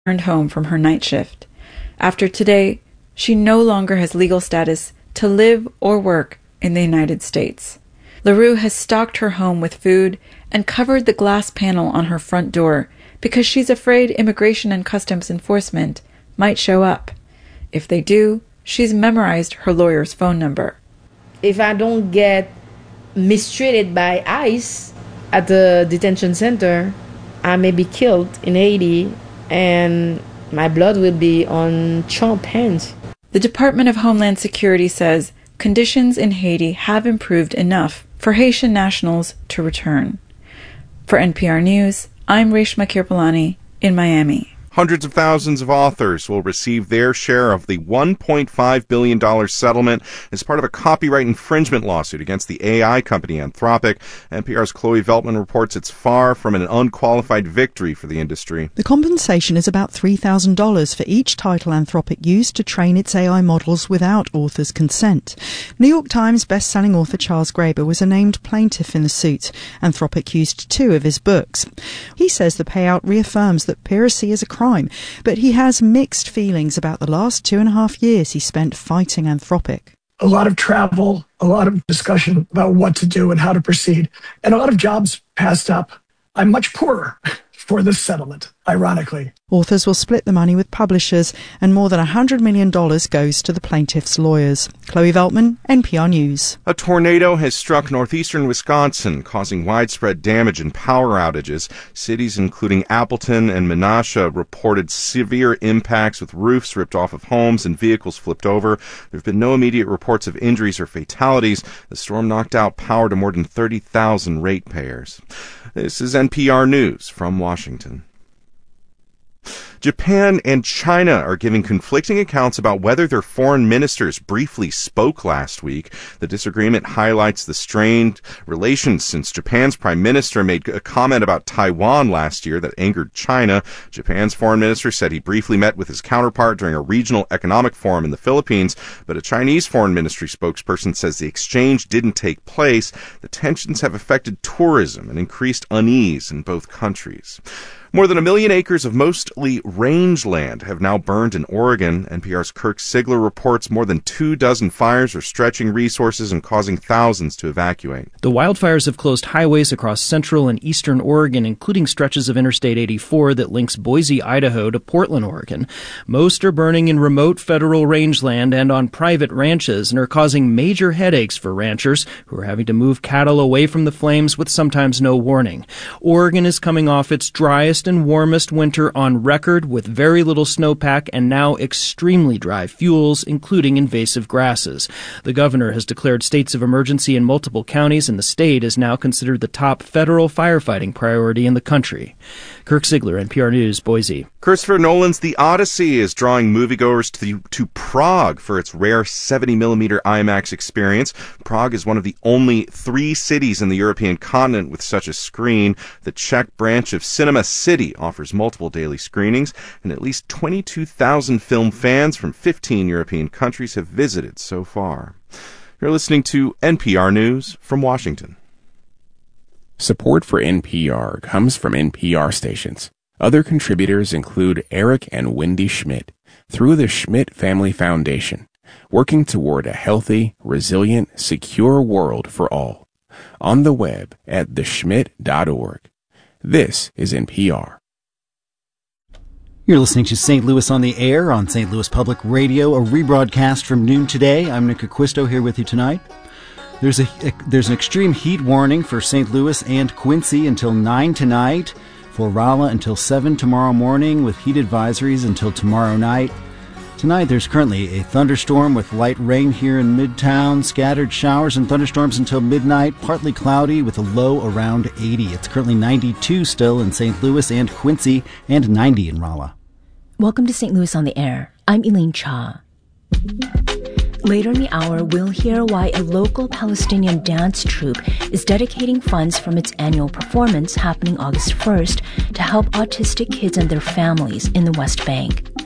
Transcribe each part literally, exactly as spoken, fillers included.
returned home from her night shift. After today, she no longer has legal status to live or work in the United States. LaRue has stocked her home with food and covered the glass panel on her front door because she's afraid Immigration and Customs Enforcement might show up. If they do, she's memorized her lawyer's phone number. If I don't get mistreated by ICE at the detention center, I may be killed in Haiti, and my blood will be on Trump's hands. The Department of Homeland Security says conditions in Haiti have improved enough for Haitian nationals to return. For N P R News, I'm Reshma Kirpalani in Miami. Hundreds of thousands of authors will receive their share of the one point five billion dollars settlement as part of a copyright infringement lawsuit against the A I company Anthropic. N P R's Chloe Veltman reports it's far from an unqualified victory for the industry. The compensation is about three thousand dollars for each title Anthropic used to train its A I models without authors' consent. New York Times best-selling author Charles Graeber was a named plaintiff in the suit. Anthropic used two of his books. He says the payout reaffirms that piracy is a crime. Crime, but he has mixed feelings about the last two and a half years he spent fighting Anthropic. A lot of travel, a lot of discussion about what to do and how to proceed, and a lot of jobs passed up. I'm much poorer for this settlement, ironically. Authors will split the money with publishers, and more than one hundred million dollars goes to the plaintiffs' lawyers. Chloe Veltman, N P R News. A tornado has struck northeastern Wisconsin, causing widespread damage and power outages. Cities including Appleton and Menasha reported severe impacts with roofs ripped off of homes and vehicles flipped over. There have been no immediate reports of injuries or fatalities. The storm knocked out power to more than thirty thousand ratepayers. This is N P R News from Washington. Japan and China are giving conflicting accounts about whether their foreign ministers briefly spoke last week. The disagreement highlights the strained relations since Japan's prime minister made a comment about Taiwan last year that angered China. Japan's foreign minister said he briefly met with his counterpart during a regional economic forum in the Philippines, but a Chinese foreign ministry spokesperson says the exchange didn't take place. The tensions have affected tourism and increased unease in both countries. More than a million acres of mostly rangeland have now burned in Oregon. N P R's Kirk Sigler reports more than two dozen fires are stretching resources and causing thousands to evacuate. The wildfires have closed highways across central and eastern Oregon, including stretches of Interstate eighty-four that links Boise, Idaho to Portland, Oregon. Most are burning in remote federal rangeland and on private ranches and are causing major headaches for ranchers who are having to move cattle away from the flames with sometimes no warning. Oregon is coming off its driest and warmest winter on record with very little snowpack and now extremely dry fuels, including invasive grasses. The governor has declared states of emergency in multiple counties, and the state is now considered the top federal firefighting priority in the country. Kirk Sigler, N P R News, Boise. Christopher Nolan's The Odyssey is drawing moviegoers to, to Prague for its rare seventy millimeter IMAX experience. Prague is one of the only three cities in the European continent with such a screen. The Czech branch of Cinema City offers multiple daily screenings, and at least twenty-two thousand film fans from fifteen European countries have visited so far. You're listening to N P R News from Washington. Support for N P R comes from N P R stations. Other contributors include Eric and Wendy Schmidt through the Schmidt Family Foundation, working toward a healthy, resilient, secure world for all. On the web at the schmidt dot org. This is N P R. You're listening to Saint Louis on the Air on Saint Louis Public Radio, a rebroadcast from noon today. I'm Nick Acquisto here with you tonight. There's a, a there's an extreme heat warning for Saint Louis and Quincy until nine tonight, for Rolla until seven tomorrow morning, with heat advisories until tomorrow night. Tonight there's currently a thunderstorm with light rain here in Midtown, scattered showers and thunderstorms until midnight, partly cloudy with a low around eighty. It's currently ninety-two still in Saint Louis and Quincy, and ninety in Rolla. Welcome to Saint Louis on the Air. I'm Elaine Cha. Later in the hour, we'll hear why a local Palestinian dance troupe is dedicating funds from its annual performance happening August first to help autistic kids and their families in the West Bank.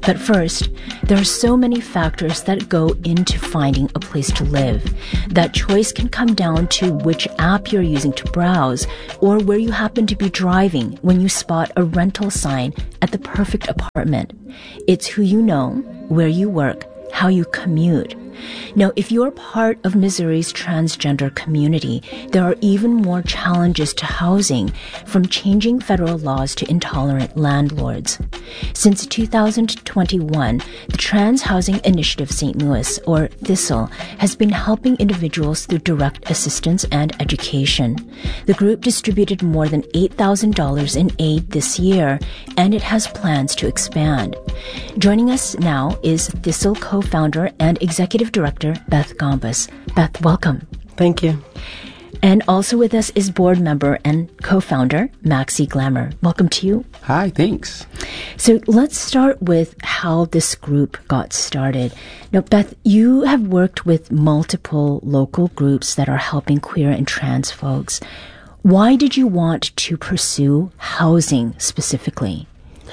But first, there are so many factors that go into finding a place to live. That choice can come down to which app you're using to browse or where you happen to be driving when you spot a rental sign at the perfect apartment. It's who you know, where you work, how you commute. Now, if you're part of Missouri's transgender community, there are even more challenges to housing, from changing federal laws to intolerant landlords. Since two thousand twenty-one, the Trans Housing Initiative Saint Louis, or THISL, has been helping individuals through direct assistance and education. The group distributed more than eight thousand dollars in aid this year, and it has plans to expand. Joining us now is THISL co-founder and executive director Beth Gombas. Beth, welcome. Thank you. And also with us is board member and co-founder Maxie Glamour. Welcome to you. Hi, thanks. So let's start with how this group got started. Now, Beth, you have worked with multiple local groups that are helping queer and trans folks. Why did you want to pursue housing specifically?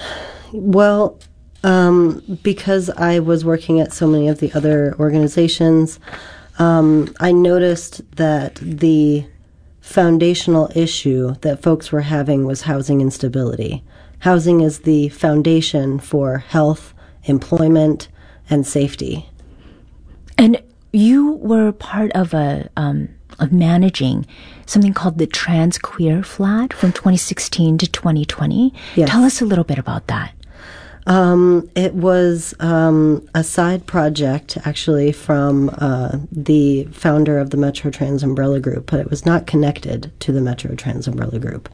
Well, um, because I was working at so many of the other organizations, um, I noticed that the foundational issue that folks were having was housing instability. Housing is the foundation for health, employment, and safety. And you were part of a um, of managing something called the Trans Queer Flat from twenty sixteen to twenty twenty. Yes. Tell us a little bit about that. Um, it was um, a side project, actually, from uh, the founder of the Metro Trans Umbrella Group, but it was not connected to the Metro Trans Umbrella Group.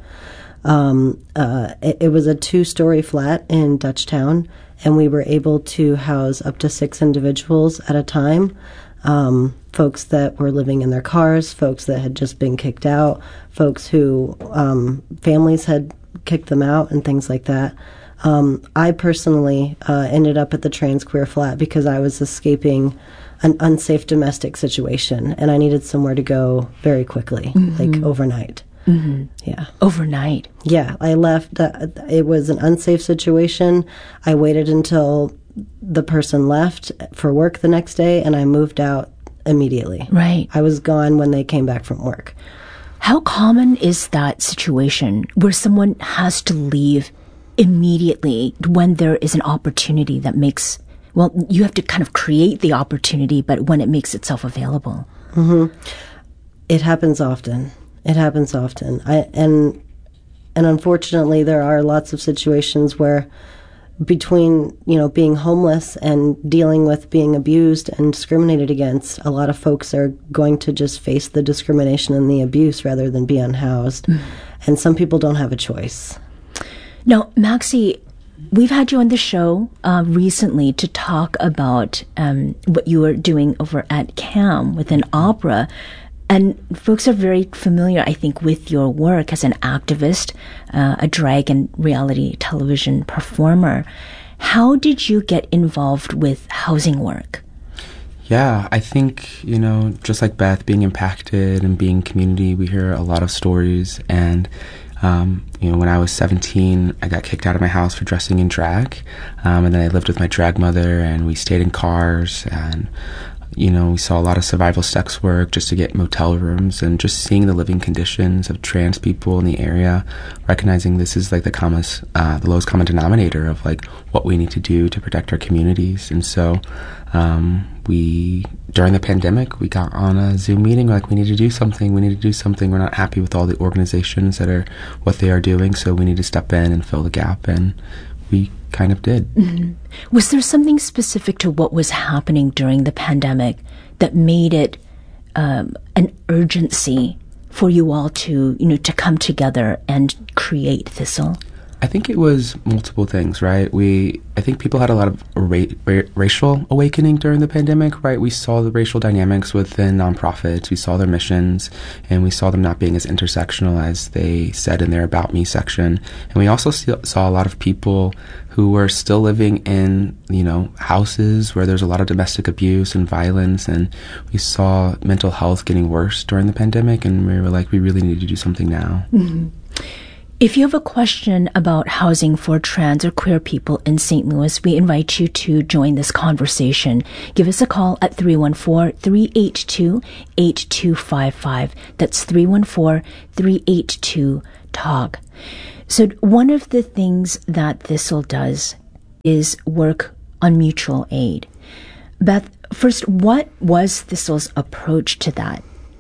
Um, uh, it, it was a two-story flat in Dutchtown, and we were able to house up to six individuals at a time. Um, folks that were living in their cars, folks that had just been kicked out, folks who um, families had kicked them out, and things like that. Um, I personally uh, ended up at the Trans Queer Flat because I was escaping an unsafe domestic situation, and I needed somewhere to go very quickly, mm-hmm. like overnight. Mm-hmm. Yeah. Overnight? Yeah. I left. Uh, it was an unsafe situation. I waited until the person left for work the next day, and I moved out immediately. Right. I was gone when they came back from work. How common is that situation where someone has to leave immediately when there is an opportunity that makes, well, you have to kind of create the opportunity, but when it makes itself available? Mm-hmm. It happens often. It happens often. I, and and unfortunately, there are lots of situations where between, you know, being homeless and dealing with being abused and discriminated against, a lot of folks are going to just face the discrimination and the abuse rather than be unhoused. Mm. And some people don't have a choice. Now, Maxie, we've had you on the show uh, recently to talk about um, what you were doing over at C A M with an opera. And folks are very familiar, I think, with your work as an activist, uh, a drag and reality television performer. How did you get involved with housing work? Yeah, I think, you know, just like Beth, being impacted and being community, we hear a lot of stories. And Um, you know, when I was seventeen, I got kicked out of my house for dressing in drag. Um, and then I lived with my drag mother, and we stayed in cars, and, you know, we saw a lot of survival sex work just to get motel rooms, and just seeing the living conditions of trans people in the area, recognizing this is like the commas, uh, the lowest common denominator of like what we need to do to protect our communities. And so, um, we, during the pandemic, we got on a Zoom meeting, like, we need to do something, we need to do something. We're not happy with all the organizations that are, what they are doing, so we need to step in and fill the gap, and we kind of did. Mm-hmm. Was there something specific to what was happening during the pandemic that made it um, an urgency for you all to, you know, to come together and create THISL? I think it was multiple things, right? We, I think people had a lot of ra- ra- racial awakening during the pandemic, right? We saw the racial dynamics within nonprofits, we saw their missions, and we saw them not being as intersectional as they said in their About Me section. And we also see, saw a lot of people who were still living in, you know, houses where there's a lot of domestic abuse and violence, and we saw mental health getting worse during the pandemic, and we were like, we really need to do something now. Mm-hmm. If you have a question about housing for trans or queer people in Saint Louis, we invite you to join this conversation. Give us a call at three one four, three eight two, eight two five five. That's three one four, three eight two, TALK. So one of the things that Thistle does is work on mutual aid. Beth, first, what was Thistle's approach to that?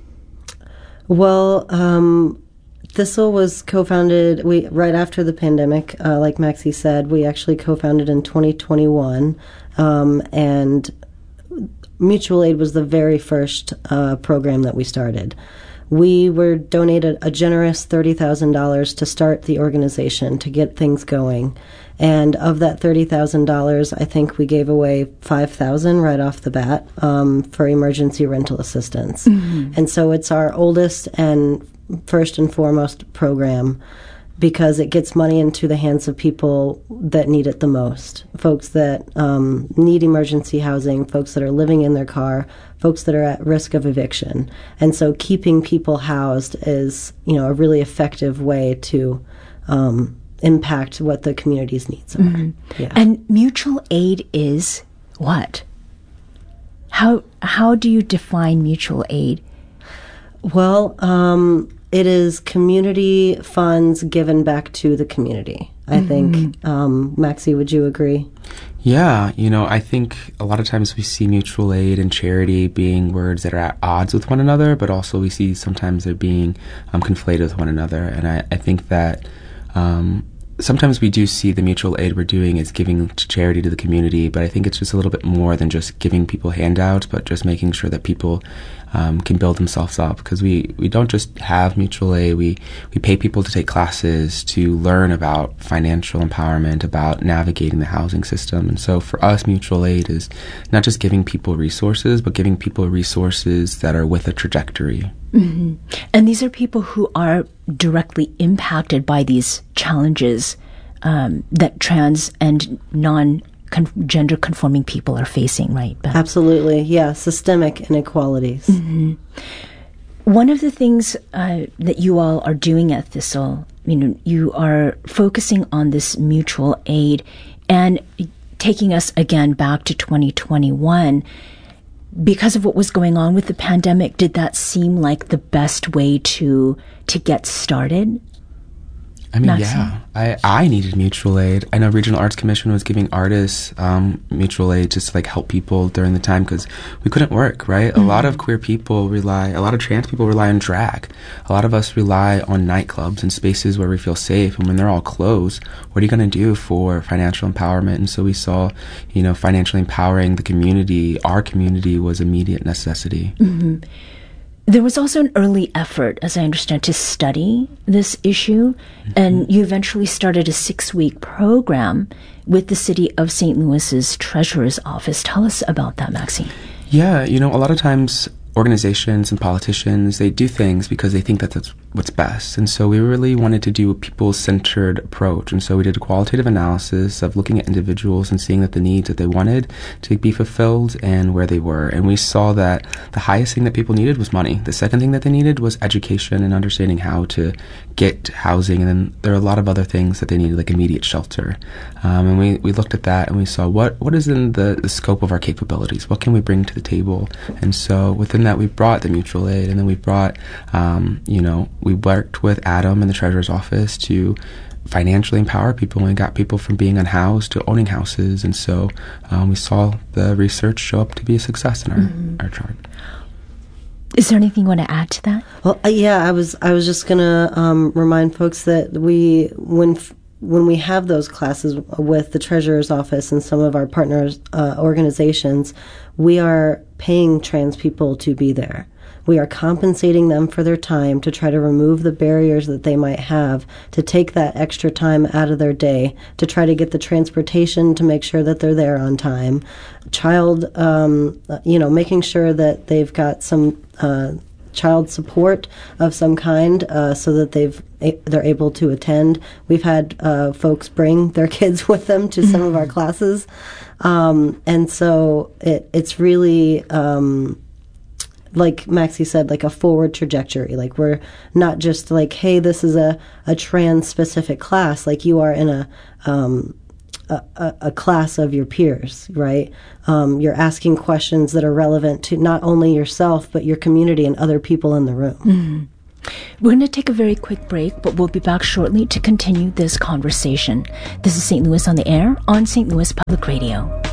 Well, um, Thistle was co-founded we right after the pandemic. Uh, like Maxie said, we actually co-founded in twenty twenty-one, um, and mutual aid was the very first uh, program that we started. We were donated a generous thirty thousand dollars to start the organization, to get things going. And of that thirty thousand dollars, I think we gave away five thousand dollars right off the bat um, for emergency rental assistance. Mm-hmm. And so it's our oldest and first and foremost program, because it gets money into the hands of people that need it the most. Folks that um, need emergency housing, folks that are living in their car, folks that are at risk of eviction. And so keeping people housed is, you know, a really effective way to um, impact what the community's needs are. Mm-hmm. Yeah. And mutual aid is what? How how do you define mutual aid? Well, um, it is community funds given back to the community, I mm-hmm. think. Um, Maxie, would you agree? Yeah, you know, I think a lot of times we see mutual aid and charity being words that are at odds with one another, but also we see sometimes they're being um, conflated with one another. And I, I think that um, sometimes we do see the mutual aid we're doing as giving to charity to the community, but I think it's just a little bit more than just giving people handouts, but just making sure that people um, can build themselves up. Because we, we don't just have mutual aid, we, we pay people to take classes to learn about financial empowerment, about navigating the housing system. And so for us, mutual aid is not just giving people resources, but giving people resources that are with a trajectory. Mm-hmm. And these are people who are directly impacted by these challenges um, that trans and non-gender conforming people are facing, right, Beth? Absolutely, yeah. Systemic inequalities. Mm-hmm. One of the things uh, that you all are doing at Thistle, you know, you are focusing on this mutual aid and taking us again back to twenty twenty-one. Because of what was going on with the pandemic, did that seem like the best way to to get started? I mean, Maxine? yeah, I, I needed mutual aid. I know Regional Arts Commission was giving artists um, mutual aid just to like help people during the time because we couldn't work, right? Mm-hmm. A lot of queer people rely, a lot of trans people rely on drag. A lot of us rely on nightclubs and spaces where we feel safe. And when they're all closed, what are you going to do for financial empowerment? And so we saw, you know, financially empowering the community, our community was immediate necessity. Mm-hmm. There was also an early effort, as I understand, to study this issue, mm-hmm. and you eventually started a six-week program with the City of Saint Louis's Treasurer's Office. Tell us about that, Maxine. Yeah, you know, a lot of times organizations and politicians, they do things because they think that that's what's best. And so we really wanted to do a people-centered approach. And so we did a qualitative analysis of looking at individuals and seeing that the needs that they wanted to be fulfilled and where they were. And we saw that the highest thing that people needed was money. The second thing that they needed was education and understanding how to get housing. And then there are a lot of other things that they needed, like immediate shelter. Um, and we, we looked at that and we saw what, what is in the, the scope of our capabilities? What can we bring to the table? And so within that, we brought the mutual aid, and then we brought, um, you know, we worked with Adam in the Treasurer's Office to financially empower people, and we got people from being unhoused to owning houses. And so um, we saw the research show up to be a success in our, mm-hmm. our chart. Is there anything you want to add to that? Well, uh, yeah, I was I was just gonna um, remind folks that we when. F- When we have those classes with the Treasurer's Office and some of our partners uh, organizations, we are paying trans people to be there. We are compensating them for their time to try to remove the barriers that they might have, to take that extra time out of their day, to try to get the transportation to make sure that they're there on time. Child, um, you know, making sure that they've got some uh, child support of some kind uh, so that they've a- they're able to attend. We've had uh, folks bring their kids with them to some of our classes. Um, and so it, it's really... Um, like Maxie said, like a forward trajectory. Like we're not just like, hey, this is a, a trans specific class. Like you are in a, um, a, a, a class of your peers, right? Um, you're asking questions that are relevant to not only yourself, but your community and other people in the room. Mm-hmm. We're going to take a very quick break, but we'll be back shortly to continue this conversation. This is Saint Louis on the Air on Saint Louis Public Radio.